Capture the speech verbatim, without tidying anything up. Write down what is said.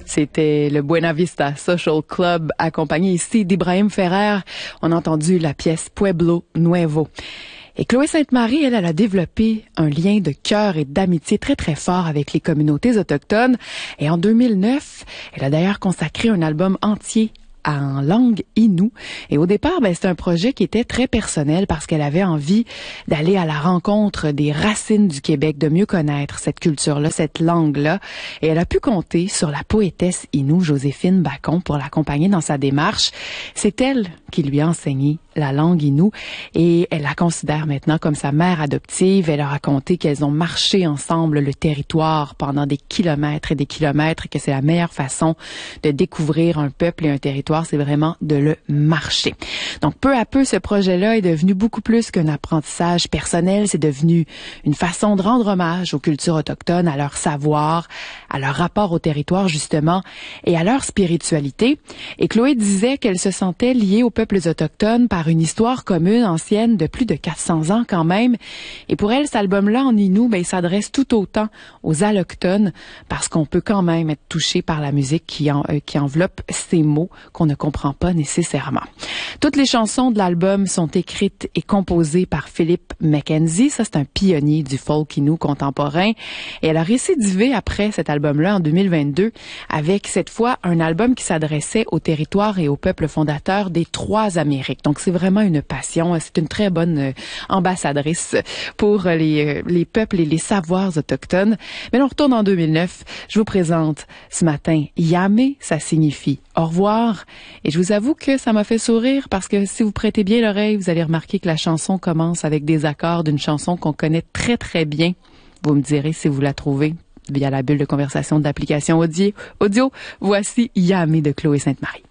C'était le Buena Vista Social Club, accompagné ici d'Ibrahim Ferrer. On a entendu la pièce Pueblo Nuevo. Et Chloé Sainte-Marie, elle, elle a développé un lien de cœur et d'amitié très, très fort avec les communautés autochtones. Et en deux mille neuf, elle a d'ailleurs consacré un album entier en langue Innu. Et au départ, ben, c'était un projet qui était très personnel parce qu'elle avait envie d'aller à la rencontre des racines du Québec, de mieux connaître cette culture-là, cette langue-là. Et elle a pu compter sur la poétesse Innu, Joséphine Bacon, pour l'accompagner dans sa démarche. C'est elle qui lui a enseigné la langue Innu et elle la considère maintenant comme sa mère adoptive. Elle a raconté qu'elles ont marché ensemble le territoire pendant des kilomètres et des kilomètres et que c'est la meilleure façon de découvrir un peuple et un territoire, c'est vraiment de le marcher. Donc peu à peu, ce projet-là est devenu beaucoup plus qu'un apprentissage personnel, c'est devenu une façon de rendre hommage aux cultures autochtones, à leur savoir, à leur rapport au territoire justement et à leur spiritualité. Et Chloé disait qu'elle se sentait liée aux peuples autochtones par une histoire commune ancienne de plus de quatre cents ans quand même. Et pour elle, cet album-là en Innu, ben, il s'adresse tout autant aux allochtones parce qu'on peut quand même être touché par la musique qui, en, euh, qui enveloppe ces mots qu'on ne comprend pas nécessairement. Toutes les chansons de l'album sont écrites et composées par Philip Mackenzie. Ça, c'est un pionnier du folk Innu contemporain. Et elle a récidivé après cet album-là en deux mille vingt-deux avec cette fois un album qui s'adressait au territoire et au peuple fondateur des trois Amériques. Donc, c'est vraiment une passion. C'est une très bonne ambassadrice pour les, les peuples et les savoirs autochtones. Mais là, on retourne en deux mille neuf. Je vous présente ce matin Yamé, ça signifie au revoir. Et je vous avoue que ça m'a fait sourire parce que si vous prêtez bien l'oreille, vous allez remarquer que la chanson commence avec des accords d'une chanson qu'on connaît très très bien. Vous me direz si vous la trouvez via la bulle de conversation de l'application audio. audio. Voici Yamé de Chloé Sainte-Marie.